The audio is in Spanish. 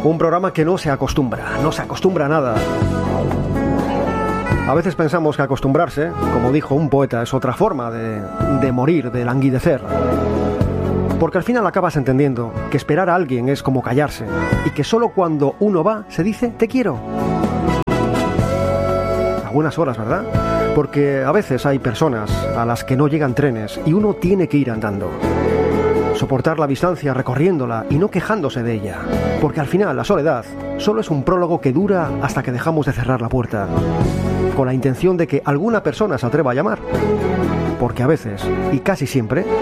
Un programa que no se acostumbra a nada. A veces pensamos que acostumbrarse, como dijo un poeta, es otra forma de morir, de languidecer. Porque al final acabas entendiendo que esperar a alguien es como callarse y que solo cuando uno va se dice te quiero. A buenas horas, ¿verdad? Porque a veces hay personas a las que no llegan trenes y uno tiene que ir andando. Soportar la distancia recorriéndola y no quejándose de ella. Porque al final la soledad solo es un prólogo que dura hasta que dejamos de cerrar la puerta. Con la intención de que alguna persona se atreva a llamar. Porque a veces, y casi siempre,